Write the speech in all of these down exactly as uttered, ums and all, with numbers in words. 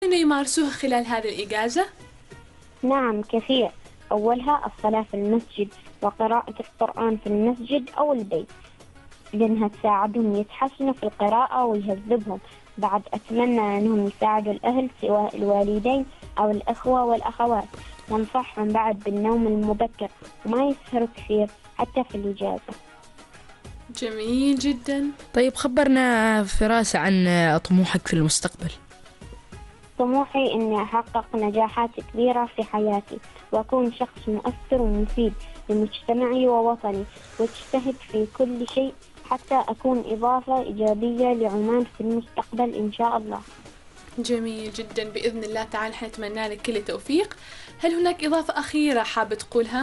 أنه يمارسوه خلال هذه الإجازة؟ نعم كثير. أولها الصلاة في المسجد وقراءة القرآن في المسجد أو البيت، لأنها تساعدهم يتحسنوا في القراءة ويهذبهم. بعد أتمنى أنهم يساعدوا الأهل سواء الوالدين أو الأخوة والأخوات، وانصحهم بعد بالنوم المبكر وما يسهروا كثير حتى في الإجازة. جميل جدا. طيب خبرنا فراس عن طموحك في المستقبل. طموحي إني أحقق نجاحات كبيرة في حياتي وأكون شخص مؤثر ومفيد لمجتمعي ووطني، واجتهد في كل شيء حتى أكون إضافة إيجابية لعمان في المستقبل إن شاء الله. جميل جدا، بإذن الله تعالى نتمنى لك كل التوفيق. هل هناك إضافة أخيرة حابة تقولها؟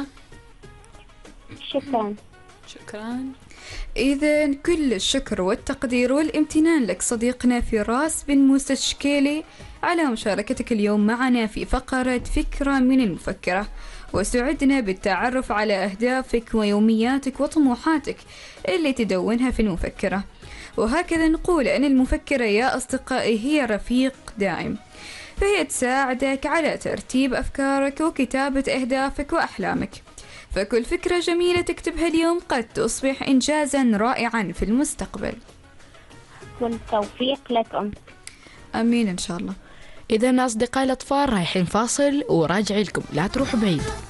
شكرا. شكرا. إذن كل الشكر والتقدير والامتنان لك صديقنا فراس بن موسى الشكيلي على مشاركتك اليوم معنا في فقرة فكرة من المفكرة، وسعدنا بالتعرف على أهدافك ويومياتك وطموحاتك اللي تدونها في المفكرة. وهكذا نقول أن المفكرة يا أصدقائي هي رفيق دائم، فهي تساعدك على ترتيب أفكارك وكتابة أهدافك وأحلامك، فكل فكرة جميلة تكتبها اليوم قد تصبح إنجازا رائعا في المستقبل. والتوفيق لكم. أمين إن شاء الله. إذا أصدقائي الأطفال رايحين فاصل وراجع لكم، لا تروحوا بعيد.